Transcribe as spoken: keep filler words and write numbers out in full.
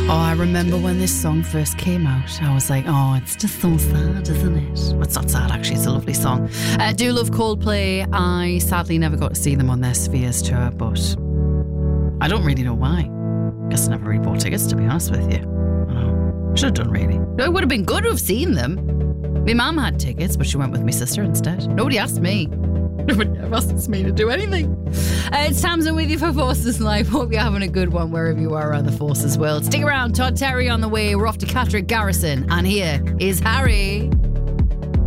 Oh, I remember when this song first came out. I was like, oh, it's just so sad, isn't it? Well, it's not sad, actually. It's a lovely song. I uh, do love Coldplay. I sadly never got to see them on their Spheres tour, but I don't really know why. Guess I never really bought tickets, to be honest with you. I know. Should have done, really. It would have been good to have seen them. My mum had tickets, but she went with my sister instead. Nobody asked me. Nobody ever asks me to do anything. Uh, it's Tamsin with you for Forces Live. Hope you're having a good one wherever you are around the Forces world. Stick around. Todd Terry on the way. We're off to Catterick Garrison. And here is Harry.